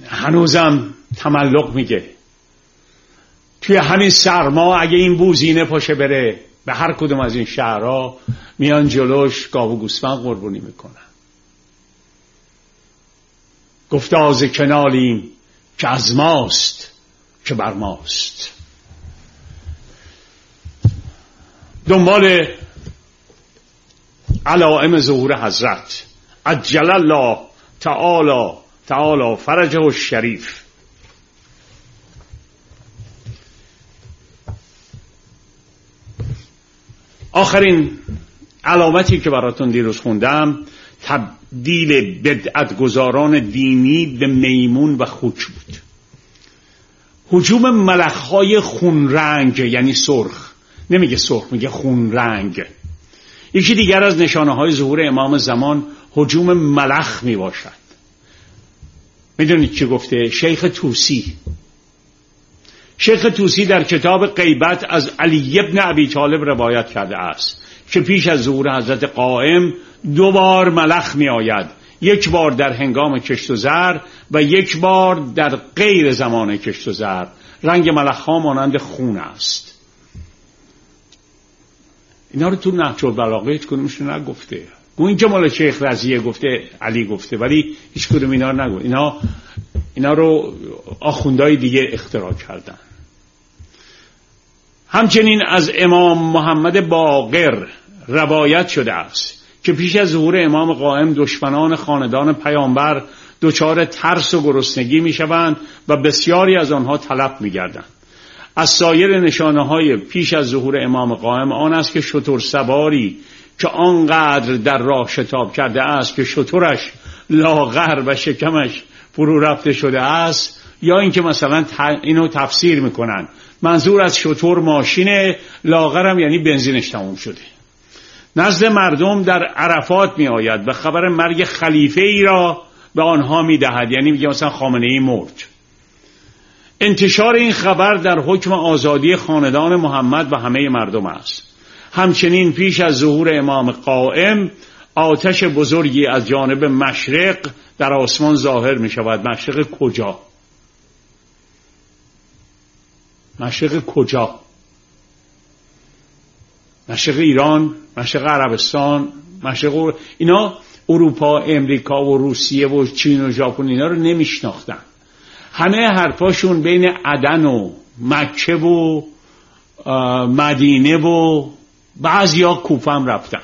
هنوزم تملق میگه. توی همین سرما اگه این بوزینه پاشه بره به هر کدوم از این شهرها، میان جلوش گاو و گوسفند قربونی میکنن. گفتا ز کنالیم که از ماست که بر ماست. دنبال علائم ظهور حضرت عجل الله تعالی فرجه الشریف. آخرین علامتی که براتون دیروز خوندم تبدیل بدعتگزاران دینی به میمون و خوک بود. هجوم ملخ‌های خون رنگ، یعنی سرخ، نمیگه سرخ، میگه خون رنگ. یکی دیگر از نشانه های ظهور امام زمان هجوم ملخ می باشد. میدونید چی گفته؟ شیخ توسی در کتاب غیبت از علی ابن ابی طالب روایت کرده است که پیش از ظهور حضرت قائم 2 بار ملخ می آید، 1 بار در هنگام کشت و زر و 1 بار در غیر زمان کشت و زر. رنگ ملخ ها مانند خون است. اینا رو تو نهج البلاغه هیچ کدومش رو نگفته. اینجا مال شیخ رضیه گفته، علی گفته، ولی هیچ کدوم اینا رو نگفته. اینا رو آخوندهای دیگه اختراع کردن. همچنین از امام محمد باقر روایت شده است که پیش از ظهور امام قائم دشمنان خاندان پیامبر دچار ترس و گرسنگی می شوند و بسیاری از آنها طلب می گردند. از سایر نشانه های پیش از ظهور امام قائم آن است که شتر سواری که آنقدر در راه شتاب کرده است که شترش لاغر و شکمش فرو رفته شده است، یا اینکه مثلا اینو تفسیر میکنن منظور از شتر ماشین، لاغرم یعنی بنزینش تموم شده، نزد مردم در عرفات می آید و خبر مرگ خلیفه ای را به آنها می دهد، یعنی میگه مثلا خامنه ای مرد. انتشار این خبر در حکم آزادی خاندان محمد و همه مردم است. همچنین پیش از ظهور امام قائم آتش بزرگی از جانب مشرق در آسمان ظاهر می شود. مشرق کجا؟ مشرق کجا؟ مشرق ایران، مشرق عربستان، مشرق اینا اروپا، امریکا و روسیه و چین و ژاپن اینا رو نمیشناختن. همه حرفاشون بین عدن و مکه و مدینه و بعضیا کوفه هم رفتن.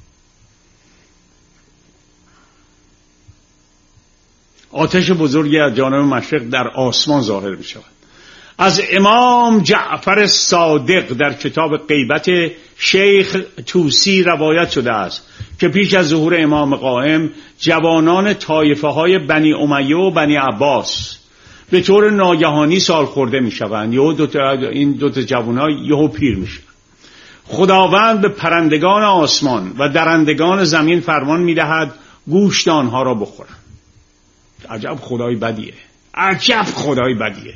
آتش بزرگی از جانب مشرق در آسمان ظاهر می شود. از امام جعفر صادق در کتاب غیبت شیخ توسی روایت شده است که پیش از ظهور امام قائم جوانان طایفه های بنی امیه و بنی عباس به طور ناگهانی سال خورده می شوند. این دوتا جوانان یهو پیر می شوند. خداوند به پرندگان آسمان و درندگان زمین فرمان می دهد گوشت آنها را بخورند. عجب خدای بدیه، عجب خدای بدیه.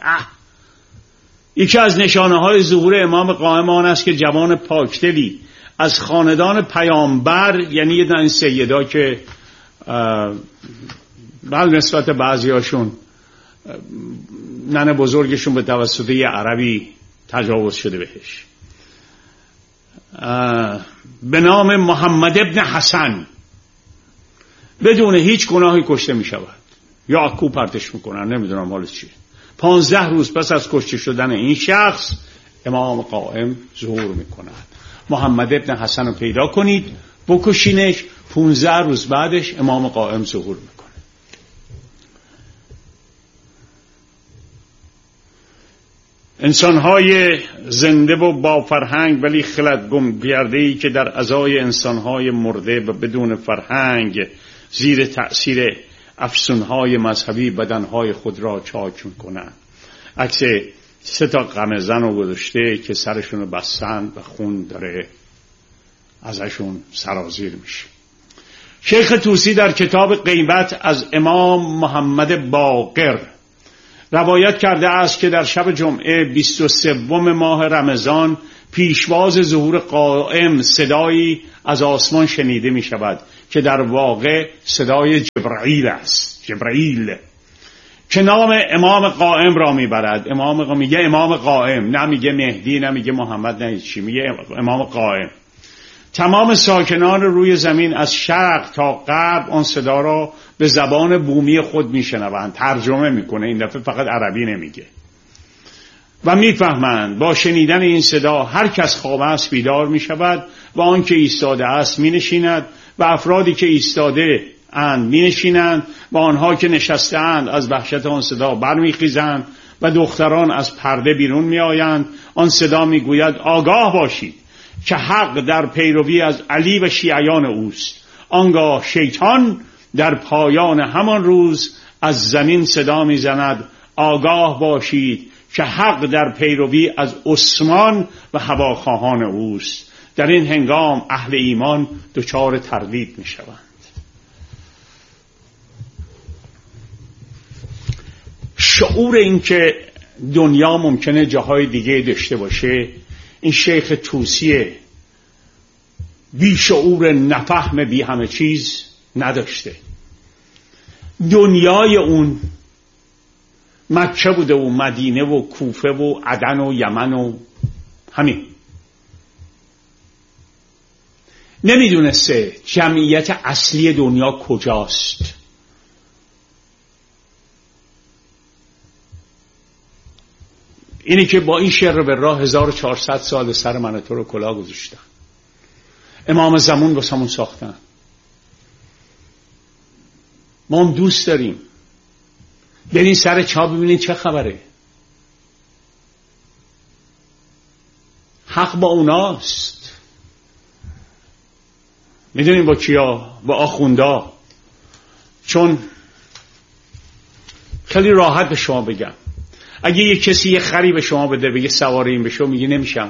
یکی از نشانه های ظهور امام قائم آن است که جوان پاکدلی از خاندان پیامبر، یعنی یه دن سیدا که بل نسبت بعضی هاشون ننه بزرگشون به توسط یه عربی تجاوز شده بهش، به نام محمد ابن حسن بدون هیچ گناهی کشته می شود یا اکو پرتش میکنن، نمیدونم حال چیه. 15 روز پس از کشته شدن این شخص امام قائم ظهور میکند. محمد ابن حسن رو پیدا کنید، بکشینش. 15 روز بعدش امام قائم ظهور میکنه. انسانهای زنده و با فرهنگ ولی خلد گم گرده‌ای که در عزای انسانهای مرده و بدون فرهنگ زیر تأثیر افسونهای مذهبی بدنهای خود را چاک میکنن. عکس 3 غمزن رو گذاشته که سرشون رو بستن و خون داره ازشون سرازیر میشه. شیخ توسی در کتاب غیبت از امام محمد باقر روایت کرده است که در شب جمعه 23 ماه رمضان پیشواز ظهور قائم صدایی از آسمان شنیده می شود که در واقع صدای جبرائیل است. جبرائیل که نام امام قائم را میبرد. میگه امام قائم، نه میگه مهدی، نه میگه محمد، نه چی، میگه امام قائم. تمام ساکنان روی زمین از شرق تا غرب آن صدا را به زبان بومی خود میشنوند. ترجمه میکنه، این دفعه فقط عربی نمیگه، و میفهمند. با شنیدن این صدا هر کس خواب است بیدار میشود و آن که ایستاده است مینشیند و افرادی که ایستاده اند مینشینند و آنها که نشسته اند از وحشت آن صدا برمیخیزند و دختران از پرده بیرون میآیند. آن صدا میگوید آگاه باشید که حق در پیروی از علی و شیعیان اوست. آنگاه شیطان در پایان همان روز از زمین صدا میزند آگاه باشید که حق در پیروی از عثمان و هواخواهان اوست. در این هنگام اهل ایمان دچار تردید میشوند. شعور این که دنیا ممکنه جاهای دیگه داشته باشه، این شیخ طوسی بی شعور نفهم بی همه چیز نداشته. دنیای اون مکه بوده و مدینه و کوفه و عدن و یمن و همین. نمیدونسته جمعیت اصلی دنیا کجاست. اینی که با این شعر به راه 1400 سال سر من تو رو کلاه گذاشتن. امام زمان واسمون ساختن. ما هم دوست داریم برین سر چا ببینید چه خبره. حق با اوناست. میدونیم با کیا؟ با آخوندا. چون خیلی راحت به شما بگم، اگه یه کسی یه خری به شما بده بگه سوار این بشو، میگه نمیشم.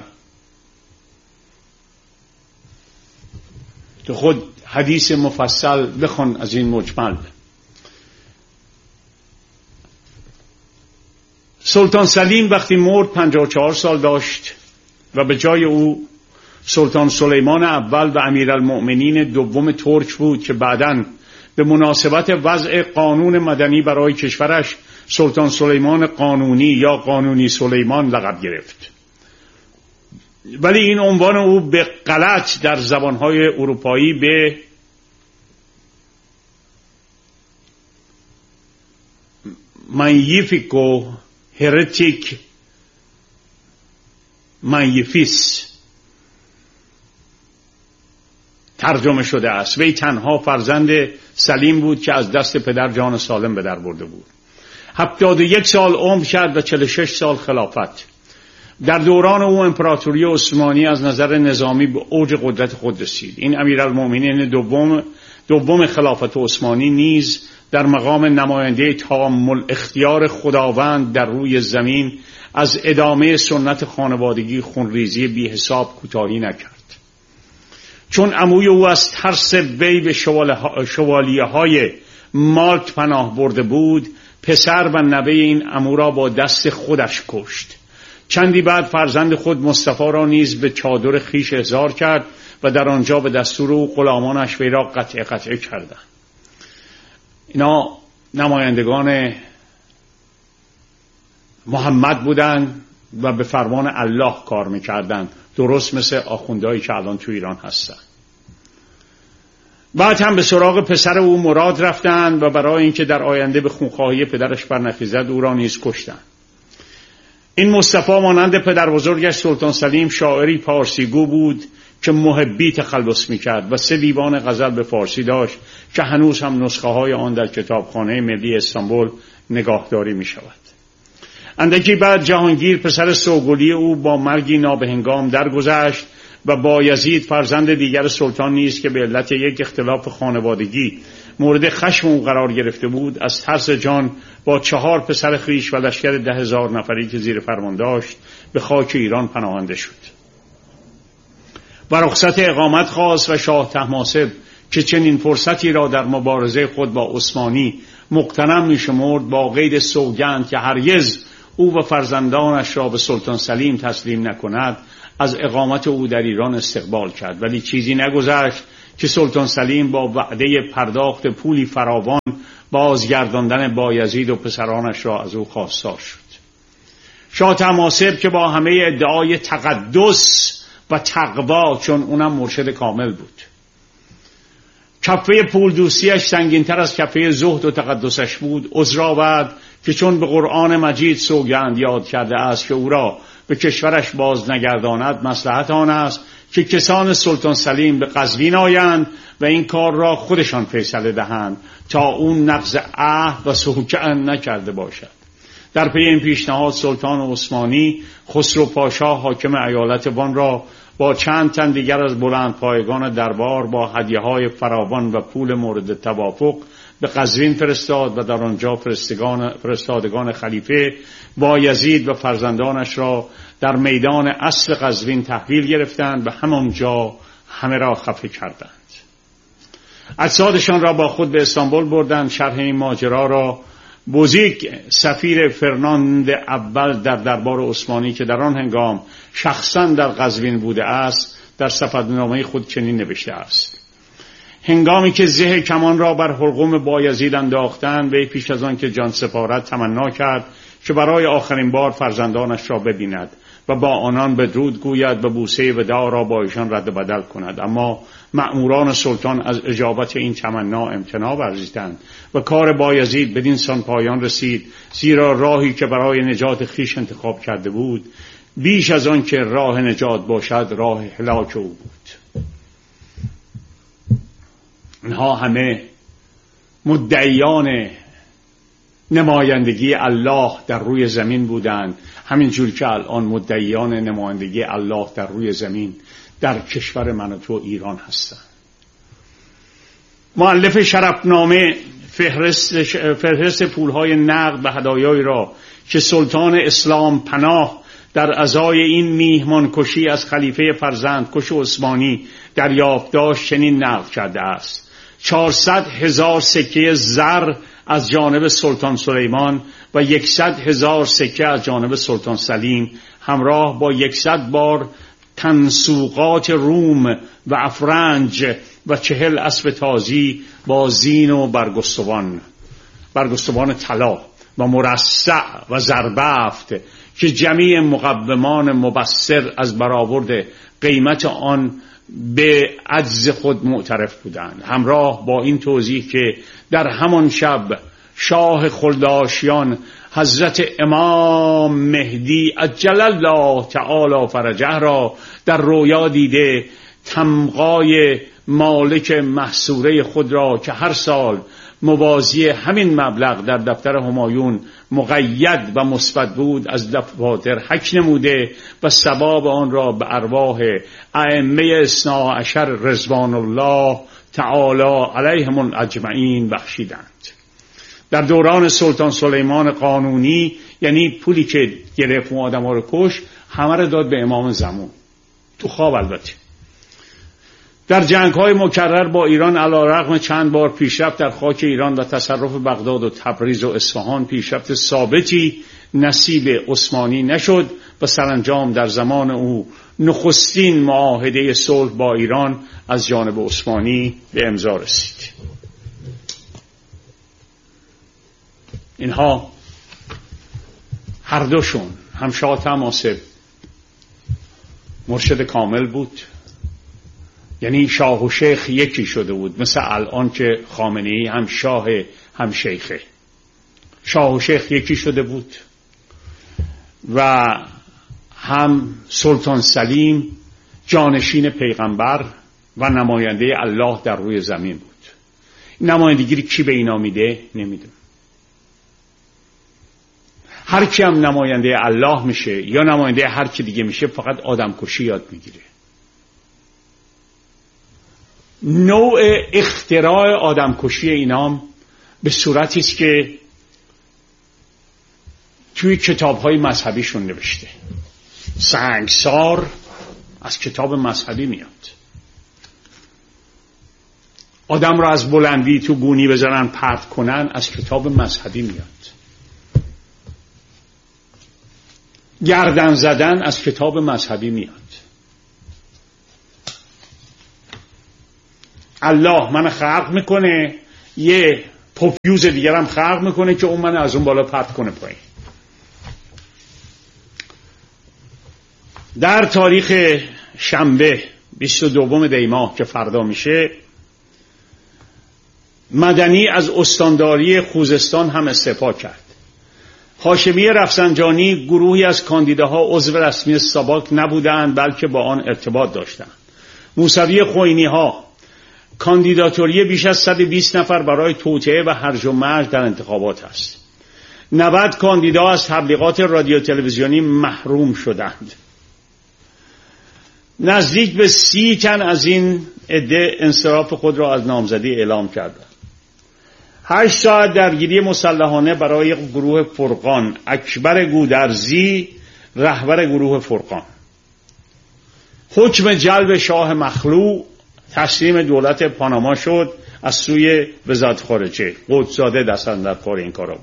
تو خود حدیث مفصل بخون از این مجمل. سلطان سلیم وقتی مرد 54 سال داشت و به جای او سلطان سلیمان اول و امیرالمؤمنین دوم ترک بود که بعداً به مناسبت وضع قانون مدنی برای کشورش سلطان سلیمان قانونی یا قانونی سلیمان لقب گرفت. ولی این عنوان او به غلط در زبانهای اروپایی به مانیفیکو هرتیک مانیفیس ترجمه شده است. وی تنها فرزند سلیم بود که از دست پدر جان سالم به در برده بود. 71 سال عمر کرد و 46 سال خلافت. در دوران او امپراتوری عثمانی از نظر نظامی به اوج قدرت خود رسید. این امیرالمؤمنین دوم خلافت عثمانی نیز در مقام نماینده تام الاختیار خداوند در روی زمین از ادامه سنت خانوادگی خونریزی بی حساب کوتاهی نکرد. چون عموی او از ترس وی به شوالیه های مالت پناه برده بود، پسر و نوه این عمو را با دست خودش کشت. چندی بعد فرزند خود مصطفی را نیز به چادر خیش احضار کرد و در آنجا به دستور او غلامانش وی را قطعه کردند. اینا نمایندگان محمد بودند و به فرمان الله کار میکردند، درست مثل آخوندهایی که الان تو ایران هستن. بعد هم به سراغ پسر او مراد رفتند و برای اینکه در آینده به خونخواهی پدرش برنخیزد او را نیز کشتند. این مصطفی مانند پدر بزرگش سلطان سلیم شاعری پارسیگو بود که محبی تخلص میکرد و 3 دیوان غزل به فارسی داشت که هنوز هم نسخه های آن در کتابخانه ملی استانبول نگاهداری میشود. اندکی بعد جهانگیر پسر سوگلی او با مرگی نابهنگام درگذشت و بایزید فرزند دیگر سلطان نیز که به علت یک اختلاف خانوادگی مورد خشم او قرار گرفته بود، از ترس جان با 4 پسر خویش و لشکر 10,000 نفری که زیر فرمان داشت به خاک ایران پناهنده شد و رخصت اقامت خواست و شاه طهماسب که چنین فرصتی را در مبارزه خود با عثمانی مغتنم می‌شمرد، با قید سوگند که هرگز او و فرزندانش را به سلطان سلیم تسلیم نکند، از اقامت او در ایران استقبال کرد. ولی چیزی نگذشت که سلطان سلیم با وعده پرداخت پولی فراوان بازگرداندن بایزید و پسرانش را از او خواستار شد. شاه طهماسب که با همه ادعای تقدس و تقوا، چون اونم مرشد کامل بود، کفه پول دوستیش سنگین‌تر از کفه زهد و تقدسش بود، عذر آورد که چون به قرآن مجید سوگند یاد کرده است که او را به کشورش باز نگرداند، مصلحت آن است که کسان سلطان سلیم به قزوین آیند و این کار را خودشان فیصله دهند تا اون نقض عهد و سوگند نکرده باشد. در پی این پیشنهاد سلطان عثمانی خسرو پاشا حاکم ایالت وان را با چند تن دیگر از بلندپایگان دربار با هدیه‌های فراوان و پول مورد توافق به قزوین فرستاد و در آنجا فرستادگان خلیفه بایزید و فرزندانش را در میدان اصل قزوین تحویل گرفتند و همانجا همه را خفه کردند. اجسادشان را با خود به استانبول بردند. شرح این ماجرا را بوزیک سفیر فرناند اول در دربار عثمانی که در آن هنگام شخصا در قزوین بوده است در سفرنامه خود چنین نوشته است: هنگامی که زه کمان را بر حلقوم بایزید انداختند، وی پیش از آن که جان سپارد تمنا کرد که برای آخرین بار فرزندانش را ببیند و با آنان بدرود گوید و بوسه وداع را با ایشان رد و بدل کند. اما مأموران سلطان از اجابت این تمنا امتناع ورزیدند و کار بایزید بدین سان پایان رسید، زیرا راهی که برای نجات خویش انتخاب کرده بود بیش از آن که راه نجات باشد راه هلاک او بود. اینها همه مدعیان نمایندگی الله در روی زمین بودند، همینجور که الان مدعیان نمایندگی الله در روی زمین در کشور من و تو ایران هستند. مؤلف شرفنامه فهرست پولهای نقد و هدایایی را که سلطان اسلام پناه در ازای این میهمان کشی از خلیفه فرزند کش عثمانی دریافت داشت چنین نقل کرده است: 400,000 سکه زر از جانب سلطان سلیمان و 100,000 سکه از جانب سلطان سلیم همراه با 100 بار تنسوقات روم و افرنج و 40 اسب تازی با زین و برگستوان طلا و مرصع و زربفت که جمیع مقومان مبصر از برآورد قیمت آن به عجز خود معترف بودند، همراه با این توضیح که در همان شب شاه خلداشیان حضرت امام مهدی عجل الله تعالی فرجه را در رویا دیده تمغای مالک محصوره خود را که هر سال موازی همین مبلغ در دفتر همایون مقید و مثبت بود از دفاتر حک نموده و ثواب آن را به ارواح ائمه 12 رضوان الله تعالی علیهم اجمعین بخشیدند. در دوران سلطان سلیمان قانونی، یعنی پولی که گرفت و آدم ها رو کش، همه رو داد به امام زمان تو خواب. البته در جنگ‌های مکرر با ایران علی‌رغم چند بار پیشرفت در خاک ایران و تصرف بغداد و تبریز و اصفهان، پیشرفت ثابتی نصیب عثمانی نشد و سرانجام در زمان او نخستین معاهده صلح با ایران از جانب عثمانی به امضا رسید. اینها هر دوشون، هم شاه طهماسب مرشد کامل بود، یعنی شاه و شیخ یکی شده بود، مثل الان که خامنه‌ای هم شاه هم شیخه. شاه و شیخ یکی شده بود و هم سلطان سلیم جانشین پیغمبر و نماینده الله در روی زمین بود. این نمایندگی کی به اینا میده نمیدونم. هر کی هم نماینده الله میشه یا نماینده هر کی دیگه میشه فقط آدمکشی یاد میگیره. نوع اختراع آدمکشی اینام به صورتی است که توی کتاب‌های مذهبیشون نوشته. سنگسار از کتاب مذهبی میاد. آدم را از بلندی تو گونی بزنن پرت کنن از کتاب مذهبی میاد. گردن زدن از کتاب مذهبی میاد. الله من خلق میکنه، یه پوفیوز دیگر هم خلق میکنه که اون من از اون بالا پرت کنه پایین. در تاریخ شنبه 22 دی ماه که فردا میشه، مدنی از استانداری خوزستان هم استعفا کرد. هاشمی رفسنجانی گروهی از کاندیداها عضو رسمی ساباک نبودند بلکه با آن ارتباط داشتند. موسوی خوئینی ها کاندیداتوری بیش از 120 نفر برای توطئه و هرج و مرج در انتخابات است. 90 کاندیدا از تبلیغات رادیو تلویزیونی محروم شدند. نزدیک به 30 تن از این عده انصراف خود را از نامزدی اعلام کردند. 8 ساعت درگیری مسلحانه برای گروه فرقان. اکبر گودرزی رهبر گروه فرقان. حکم جلب شاه مخلوع تسلیم دولت پاناما شد از سوی وزارت خارجه. قدس‌زاده دست در کار این کارا بود.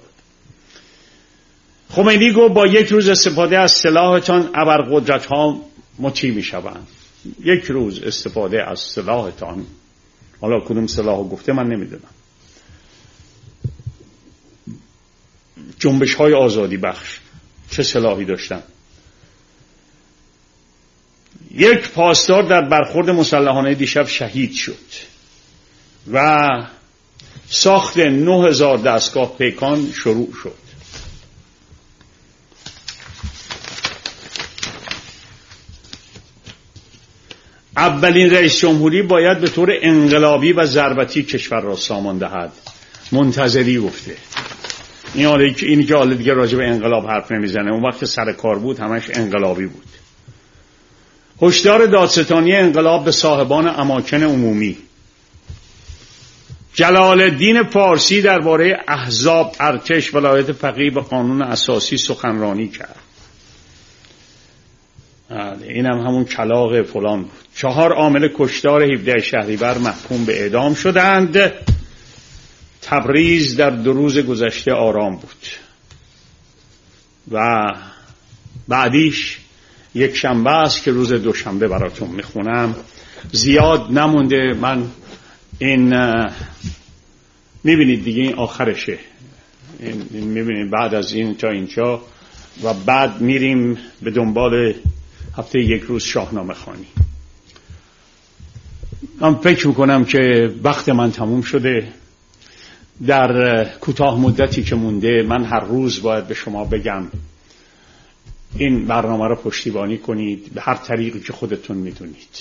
خمینی گفت با 1 روز استفاده از سلاحتان ابرقدرت‌ها مطیع می‌شوند. 1 روز استفاده از سلاحتان، حالا کدوم سلاح گفته من نمیدونم. جنبش‌های آزادی بخش چه سلاحی داشتن؟ 1 پاسدار در برخورد مسلحانه دیشب شهید شد و ساخت 9000 دستگاه پیکان شروع شد. اولین رئیس جمهوری باید به طور انقلابی و ضربتی کشور را سامان دهد. منتظری گفته. اینی که حالا دیگه راجع به انقلاب حرف نمیزنه. اون وقت سر کار بود همش انقلابی بود. هشدار دادستانی انقلاب به صاحبان اماکن عمومی. جلال الدین فارسی درباره احزاب، ارتش، ولایت فقیه و قانون اساسی سخنرانی کرد. اینم همون کلاغ فلان بود. 4 عامل کشتار 17 شهریور محکوم به اعدام شدند. تبریز در 2 روز گذشته آرام بود و بعدیش یک شنبه است که روز دوشنبه براتون میخونم. زیاد نمونده. من این میبینید دیگه این آخرشه. این میبینید بعد از این تا اینجا و بعد میریم به دنبال هفته 1 روز شاهنامه خوانی. من فکر میکنم که وقت من تموم شده. در کوتاه مدتی که مونده من هر روز باید به شما بگم این برنامه رو پشتیبانی کنید به هر طریقی که خودتون میدونید.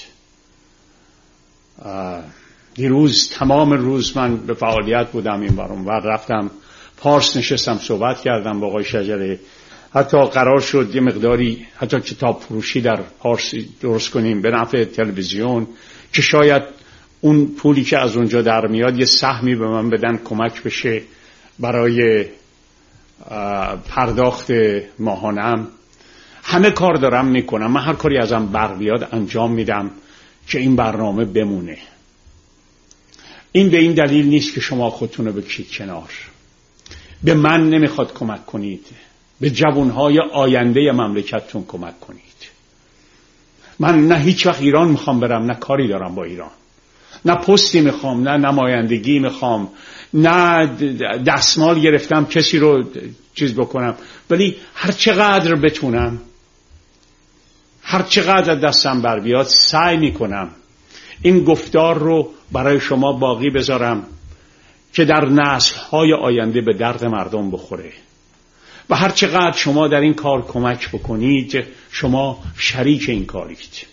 دیروز تمام روز من به فعالیت بودم این برام و رفتم پارس نشستم صحبت کردم با آقای شجره. حتی قرار شد یه مقداری حتی کتاب فروشی در پارس درست کنیم به نفع تلویزیون که شاید اون پولی که از اونجا در میاد یه سهمی به من بدن کمک بشه برای پرداخت ماهانم. همه کار دارم میکنم. من هر کاری ازم بر بیاد انجام میدم که این برنامه بمونه. این به این دلیل نیست که شما خودتون رو بکشید کنار. به من نمیخواد کمک کنید. به جوانهای آینده مملکتتون کمک کنید. من نه هیچ وقت ایران میخوام برم، نه کاری دارم با ایران، نه پستی میخوام، نه نمایندگی میخوام، نه دستمال گرفتم کسی رو چیز بکنم. ولی هر چقدر بتونم، هر چقدر دستم بر بیاد سعی میکنم این گفتار رو برای شما باقی بذارم که در نسل‌های آینده به درد مردم بخوره. و هر چقدر شما در این کار کمک بکنید شما شریک این کارید.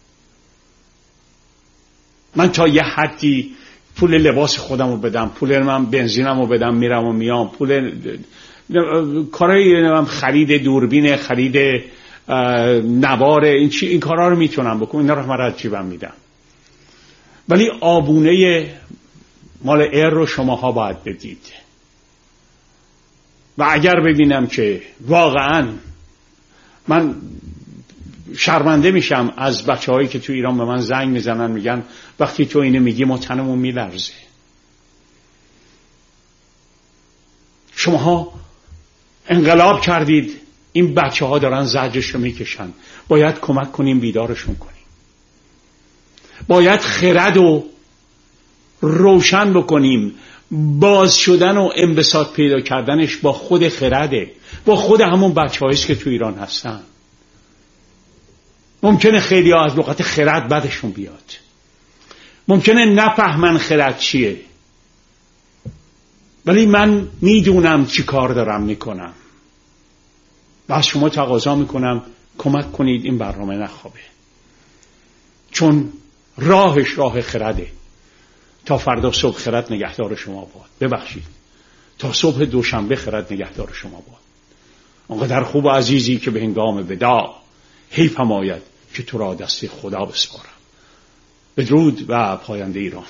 من تا یه حدی پول لباس خودم رو بدم، پول من بنزینم رو بدم میرم و میام، پول کارهای خرید دوربین، خرید نوار، این کارها رو میتونم بکنم. اینا رو من از جیبم میدم. ولی آبونه مال ایر رو شماها باید بدید. و اگر ببینم که واقعا من شرمنده میشم از بچه‌هایی که تو ایران به من زنگ میزنن میگن وقتی تو اینو میگی ما تنمون میلرزه. شماها انقلاب کردید، این بچه‌ها دارن زجرشو میکشن. باید کمک کنیم بیدارشون کنیم. باید خرد و روشن بکنیم. باز شدن و انبساط پیدا کردنش با خود خرده، با خود همون بچه‌هاییست که تو ایران هستن. ممکنه خیلی ها از لغت خرد بدشون بیاد، ممکنه نفهمن خرد چیه، ولی من میدونم چی کار دارم میکنم و از شما تقاضا میکنم کمک کنید این برنامه نخوابه، چون راهش راه خرده. تا فردا صبح خرد نگهدار شما باد. ببخشید، تا صبح دوشنبه خرد نگهدار شما باد. آنقدر خوب و عزیزی که به هنگام وداع حیفم آید که تو را دست خدا بسپارم. بدرود و پاینده ایران.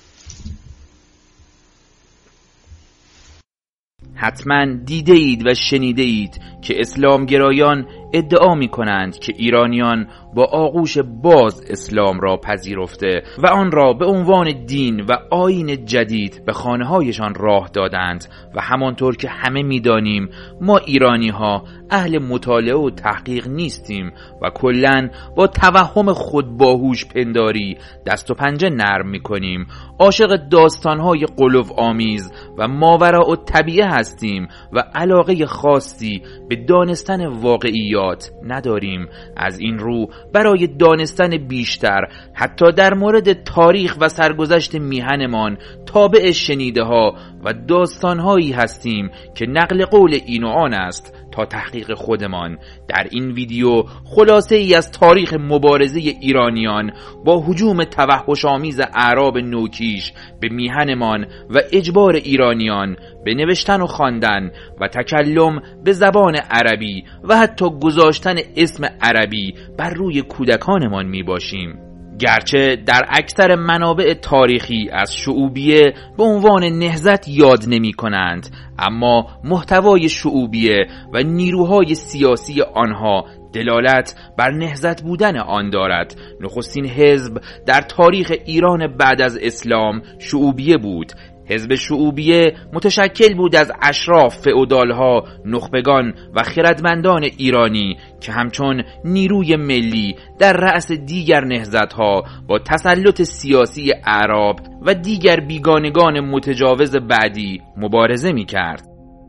حتما دیده اید و شنیده اید که اسلامگرایان ادعا می کنند که ایرانیان با آغوش باز اسلام را پذیرفته و آن را به عنوان دین و آیین جدید به خانه هایشان راه دادند و همانطور که همه می دانیم ما ایرانی ها اهل مطالعه و تحقیق نیستیم و کلن با توهم خود باهوش پنداری دست و پنجه نرم می کنیم، عاشق داستانهای قلوف آمیز و ماوراء الطبیعه هستیم و علاقه خاصی به دانستن واقعیات نداریم. از این رو برای دانستن بیشتر حتی در مورد تاریخ و سرگذشت میهنمان تابع شنیده ها و داستانهایی هستیم که نقل قول این و آن است تا تحقیق خودمان. در این ویدیو خلاصه ای از تاریخ مبارزه ایرانیان با هجوم توحش‌آمیز اعراب نوکیش به میهنمان و اجبار ایرانیان به نوشتن و خواندن و تکلم به زبان عربی و حتی گذاشتن اسم عربی بر روی کودکانمان می باشیم. گرچه در اکثر منابع تاریخی از شعوبیه به عنوان نهضت یاد نمی کنند، اما محتوای شعوبیه و نیروهای سیاسی آنها دلالت بر نهضت بودن آن دارد. نخستین حزب در تاریخ ایران بعد از اسلام شعوبیه بود. حزب شعوبیه متشکل بود از اشراف، فئودالها، نخبگان و خردمندان ایرانی که همچون نیروی ملی در رأس دیگر نهضت‌ها با تسلط سیاسی اعراب و دیگر بیگانگان متجاوز بعدی مبارزه می‌کرد.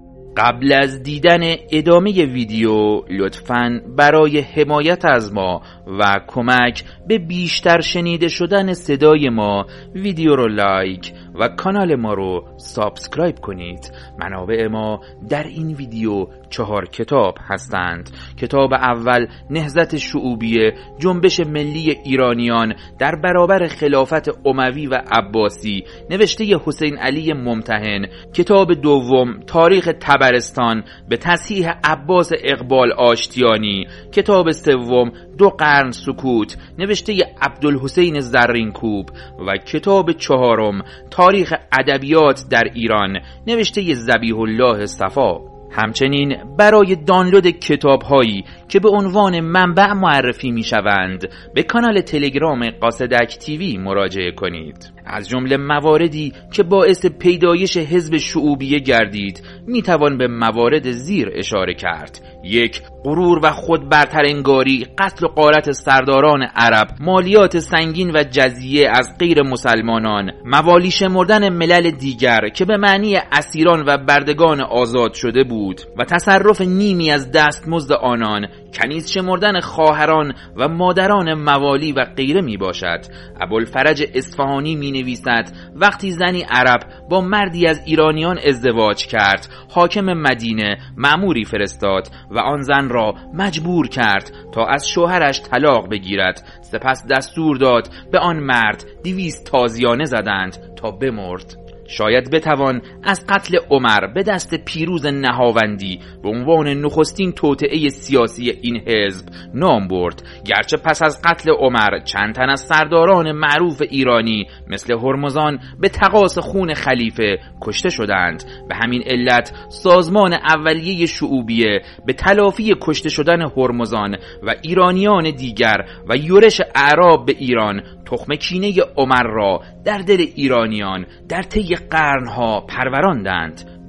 قبل از دیدن ادامه ویدیو لطفاً برای حمایت از ما و کمک به بیشتر شنیده شدن صدای ما ویدیو رو لایک و کانال ما رو سابسکرایب کنید. منابع ما در این ویدیو 4 کتاب هستند. کتاب اول نهضت شعوبیه، جنبش ملی ایرانیان در برابر خلافت اموی و عباسی، نوشته حسین علی ممتحن. کتاب دوم تاریخ طبرستان به تصحیح عباس اقبال آشتیانی. کتاب سوم 2 قرن سکوت، نوشته عبدالحسین زرینکوب. و کتاب چهارم تاریخ ادبیات در ایران، نوشته ذبیح الله صفا. همچنین برای دانلود کتاب هایی که به عنوان منبع معرفی می شوند به کانال تلگرام قاصدک تیوی مراجعه کنید. از جمله مواردی که باعث پیدایش حزب شعوبیه گردید می توان به موارد زیر اشاره کرد. 1. غرور و خود برترانگاری، قتل و غارت سرداران عرب، مالیات سنگین و جزیه از غیر مسلمانان، موالی شمردن ملل دیگر که به معنی اسیران و بردگان آزاد شده بود و تصرف نیمی از دستمزد آنان، کنیز شمردن خواهران و مادران موالی و غیره می باشد. ابوالفرج اصفهانی می نویسد وقتی زنی عرب با مردی از ایرانیان ازدواج کرد، حاکم مدینه مأموری فرستاد و آن زن را مجبور کرد تا از شوهرش طلاق بگیرد. سپس دستور داد به آن مرد 200 تازیانه زدند تا بمرد. شاید بتوان از قتل عمر به دست پیروز نهاوندی به عنوان نخستین توطئه سیاسی این حزب نام برد. گرچه پس از قتل عمر چند تن از سرداران معروف ایرانی مثل هرمزان به تقاص خون خلیفه کشته شدند. به همین علت سازمان اولیه شعوبیه به تلافی کشته شدن هرمزان و ایرانیان دیگر و یورش اعراب به ایران تخم کینه عمر را در دل ایرانیان در طی قرنها پروراندند.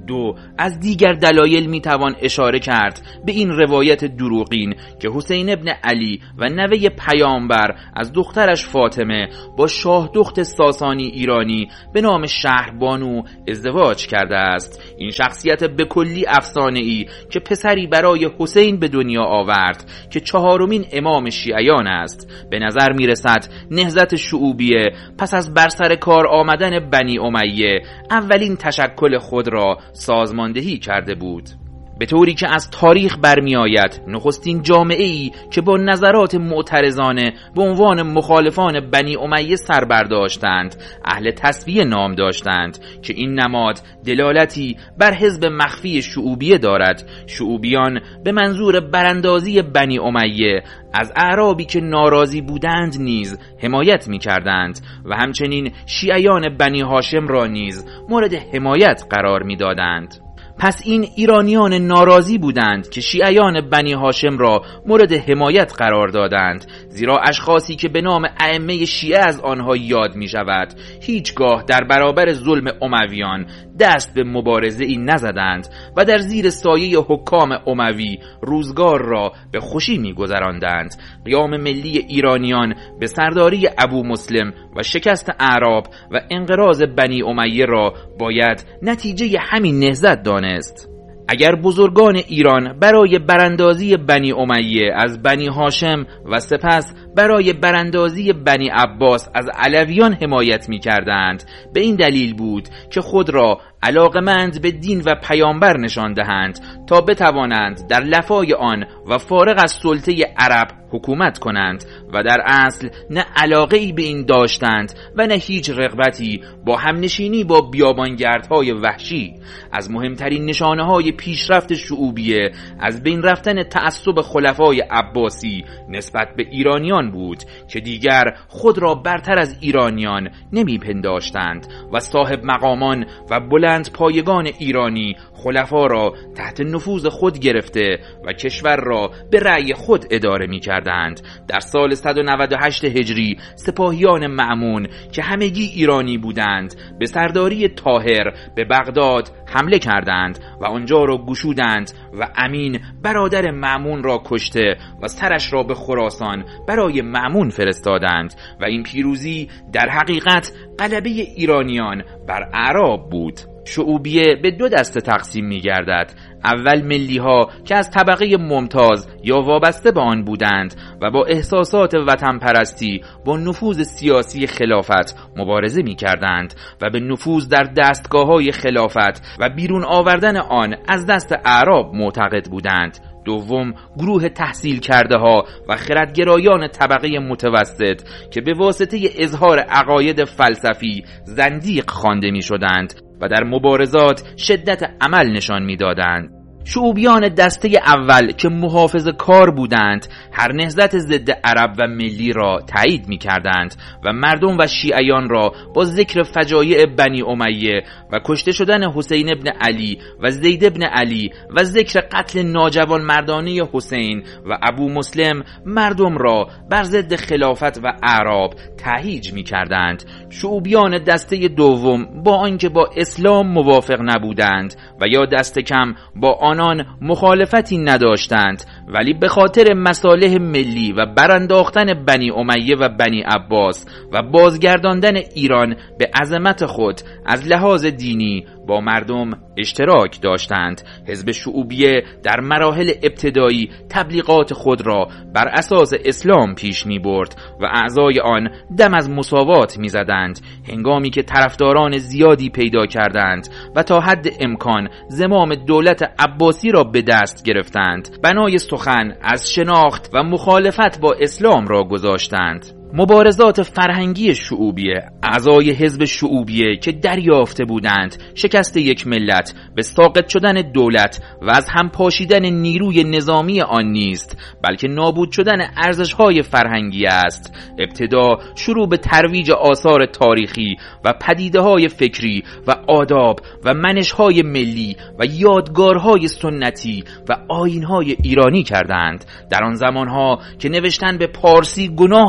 2. از دیگر دلایل میتوان اشاره کرد به این روایت دروغین که حسین ابن علی و نوه پیامبر از دخترش فاطمه با شاه دخت ساسانی ایرانی به نام شهربانو ازدواج کرده است. این شخصیت به کلی افسانه‌ای که پسری برای حسین به دنیا آورد که 4مین امام شیعیان است، به نظر میرسد نهضت شعوبیه پس از بر سر کار آمدن بنی امیه اولین تشکل خود را سازماندهی کرده بود، به طوری که از تاریخ برمی آید نخستین جامعه‌ای که با نظرات معترضانه به عنوان مخالفان بنی امیه سر برداشتند اهل تصفیه نام داشتند که این نماد دلالتی بر حزب مخفی شعوبیه دارد. شعوبیان به منظور براندازی بنی امیه از اعرابی که ناراضی بودند نیز حمایت می کردند و همچنین شیعیان بنی هاشم را نیز مورد حمایت قرار می دادند. پس این ایرانیان ناراضی بودند که شیعیان بنی هاشم را مورد حمایت قرار دادند، زیرا اشخاصی که به نام ائمه شیعه از آنها یاد می شود هیچگاه در برابر ظلم امویان دست به مبارزه ای نزدند و در زیر سایه حکام اموی روزگار را به خوشی می گذراندند. قیام ملی ایرانیان به سرداری ابو مسلم و شکست اعراب و انقراض بنی امیه را باید نتیجه همین نهضت دانست. اگر بزرگان ایران برای براندازی بنی امیه از بنی هاشم و سپس برای براندازی بنی عباس از علویان حمایت می کردند، به این دلیل بود که خود را علاقمند به دین و پیامبر نشان دهند تا بتوانند در لفای آن و فارغ از سلطه عرب حکومت کنند و در اصل نه علاقه‌ای به این داشتند و نه هیچ رغبتی با همنشینی با بیابانگردهای وحشی. از مهمترین نشانه‌های پیشرفت شعوبیه از بین رفتن تعصب خلفای عباسی نسبت به ایرانیان بود که دیگر خود را برتر از ایرانیان نمی‌پنداشتند و صاحب مقامان و بلند پایگان ایرانی خلفا را تحت نفوذ خود گرفته و کشور را به رأی خود اداره می کردند. در سال 198 هجری سپاهیان مأمون که همگی ایرانی بودند به سرداری طاهر به بغداد حمله کردند و آنجا را گشودند و امین برادر مأمون را کشته و سرش را به خراسان برای مأمون فرستادند و این پیروزی در حقیقت غلبه ایرانیان بر اعراب بود. شعوبیه به 2 دسته تقسیم می گردد. اول ملی ها که از طبقه ممتاز یا وابسته به آن بودند و با احساسات وطن پرستی با نفوذ سیاسی خلافت مبارزه می کردند و به نفوذ در دستگاه های خلافت و بیرون آوردن آن از دست اعراب معتقد بودند. دوم گروه تحصیل کرده ها و خردگرایان طبقه متوسط که به واسطه اظهار عقاید فلسفی زندیق خوانده می شدند و در مبارزات شدت عمل نشان می دادند. شعوبیان دسته اول که محافظ کار بودند هر نهضت ضد عرب و ملی را تایید می کردند و مردم و شیعیان را با ذکر فجایع بنی امیه و کشته شدن حسین ابن علی و زید ابن علی و ذکر قتل ناجوان مردانه حسین و ابو مسلم مردم را بر ضد خلافت و اعراب تهییج می کردند. شعوبیان دسته دوم با آنکه با اسلام موافق نبودند و یا دست کم با آنان مخالفتی نداشتند، ولی به خاطر مصالح ملی و برانداختن بنی امیه و بنی عباس و بازگرداندن ایران به عظمت خود از لحاظ دینی با مردم اشتراک داشتند. حزب شعوبیه در مراحل ابتدایی تبلیغات خود را بر اساس اسلام پیش می برد و اعضای آن دم از مساوات می زدند، هنگامی که طرفداران زیادی پیدا کردند و تا حد امکان زمام دولت عباسی را به دست گرفتند. بنای سخن از شناخت و مخالفت با اسلام را گذاشتند. مبارزات فرهنگی شعوبیه، اعضای حزب شعوبیه که دریافته بودند شکست یک ملت به ساقط شدن دولت و از هم پاشیدن نیروی نظامی آن نیست، بلکه نابود شدن ارزش‌های فرهنگی است. ابتدا شروع به ترویج آثار تاریخی و پدیده‌های فکری و آداب و منش‌های ملی و یادگارهای سنتی و آیین‌های ایرانی کردند. در آن زمانها که نوشتن به پارسی گناه شمرده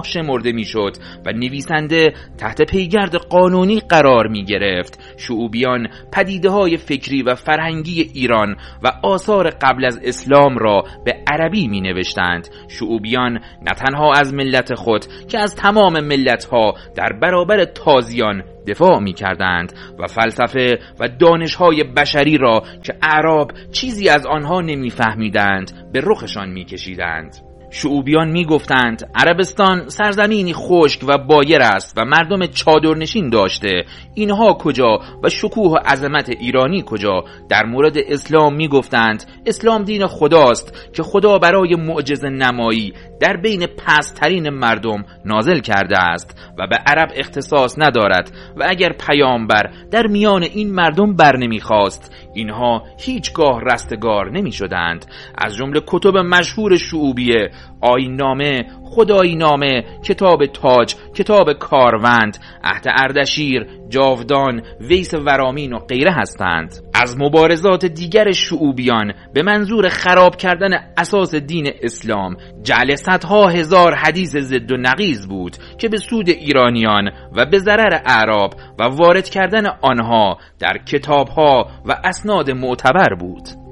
برده میشد و نویسنده تحت پیگرد قانونی قرار می گرفت، شعوبیان پدیده‌های فکری و فرهنگی ایران و آثار قبل از اسلام را به عربی می نوشتند. شعوبیان نه تنها از ملت خود که از تمام ملت‌ها در برابر تازیان دفاع می کردند و فلسفه و دانش‌های بشری را که اعراب چیزی از آنها نمی فهمیدند به رخشان می کشیدند. شعوبیان می گفتند عربستان سرزمینی خشک و بایر است و مردم چادرنشین داشته، اینها کجا و شکوه و عظمت ایرانی کجا؟ در مورد اسلام می گفتند اسلام دین خداست که خدا برای معجزه نمایی در بین پست‌ترین مردم نازل کرده است و به عرب اختصاص ندارد و اگر پیامبر در میان این مردم بر نمیخواست اینها هیچگاه رستگار نمی شدند. از جمله کتب مشهور شعوبیه آیین‌نامه، خدایی‌نامه، کتاب تاج، کتاب کاروند، عهد اردشیر، جاودان، ویس ورامین و غیره هستند. از مبارزات دیگر شعوبیان به منظور خراب کردن اساس دین اسلام جعل صدها هزار حدیث ضد و نقیض بود که به سود ایرانیان و به ضرر اعراب و وارد کردن آنها در کتابها و اسناد معتبر بود.